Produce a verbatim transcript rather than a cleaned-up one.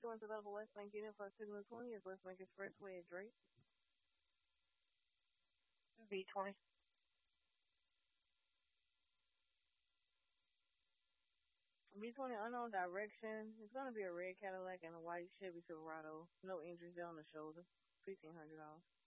towards the level West Bank unit for signal twenty is West Bank Expressway at Drake. B twenty. B twenty unknown direction. It's gonna be a red Cadillac and a white Chevy Silverado. No injuries there on the shoulder. Fifteen hundred dollars.